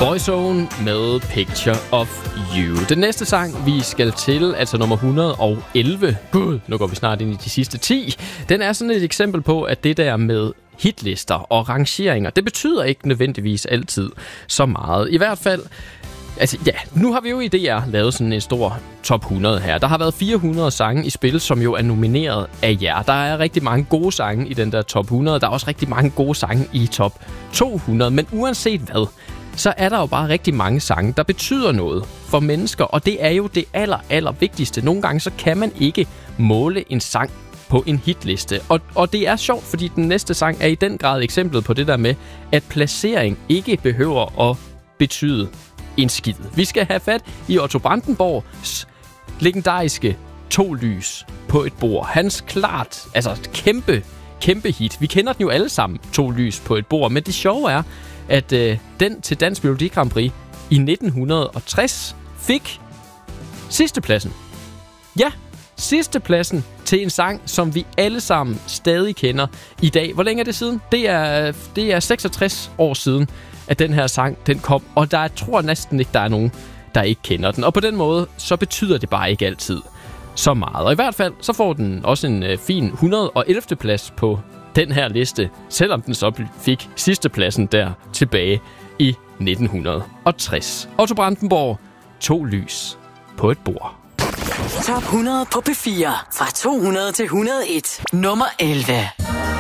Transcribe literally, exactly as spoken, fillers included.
Boyzone med Picture of You. Den næste sang, vi skal til, altså nummer et hundrede og elleve. Gud, nu går vi snart ind i de sidste ti. Den er sådan et eksempel på, at det der med hitlister og rangeringer, det betyder ikke nødvendigvis altid så meget. I hvert fald, altså ja, nu har vi jo i D R lavet sådan en stor top hundrede her. Der har været fire hundrede sange i spil, som jo er nomineret af jer. Der er rigtig mange gode sange i den der top hundrede. Der er også rigtig mange gode sange i top to hundrede. Men uanset hvad, så er der jo bare rigtig mange sange, der betyder noget for mennesker. Og det er jo det aller, aller vigtigste. Nogle gange så kan man ikke måle en sang på en hitliste. Og, og det er sjovt, fordi den næste sang er i den grad eksemplet på det der med, at placering ikke behøver at betyde en skid. Vi skal have fat i Otto Brandenborgs legendariske To lys på et bord. Hans klart, altså kæmpe, kæmpe hit. Vi kender den jo alle sammen, To lys på et bord. Men det sjove er, at øh, den til Dansk Melodi Grand Prix i nitten tres fik sidstepladsen. Ja, sidstepladsen til en sang, som vi alle sammen stadig kender i dag. Hvor længe er det siden? Det er, det er seksogtres år siden, at den her sang den kom. Og der jeg tror næsten ikke, der er nogen, der ikke kender den. Og på den måde, så betyder det bare ikke altid så meget. Og i hvert fald, så får den også en øh, fin et hundrede og ellevte plads på den her liste, selvom den så fik sidstepladsen der tilbage i nitten tres. Otto Brandenborg, To lys på et bord. Top hundrede på P fire. Fra to hundrede til et hundrede og en. Nummer elleve.